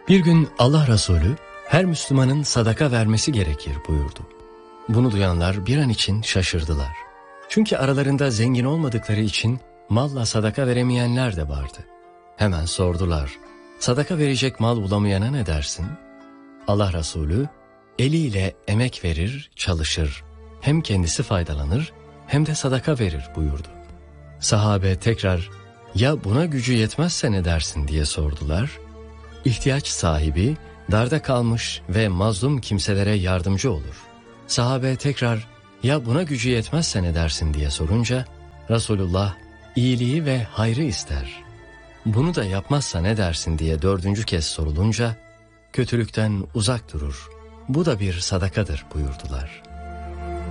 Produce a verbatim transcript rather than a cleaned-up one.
Bir gün Allah Resulü her Müslümanın sadaka vermesi gerekir buyurdu. Bunu duyanlar bir an için şaşırdılar. Çünkü aralarında zengin olmadıkları için malla sadaka veremeyenler de vardı. Hemen sordular, sadaka verecek mal bulamayana ne dersin? Allah Resulü eliyle emek verir, çalışır. Hem kendisi faydalanır hem de sadaka verir buyurdu. Sahabe tekrar ya buna gücü yetmezse ne dersin diye sordular. İhtiyaç sahibi darda kalmış ve mazlum kimselere yardımcı olur. Sahabe tekrar ya buna gücü yetmezse ne dersin diye sorunca Resulullah iyiliği ve hayrı ister. Bunu da yapmazsa ne dersin diye dördüncü kez sorulunca kötülükten uzak durur. Bu da bir sadakadır buyurdular.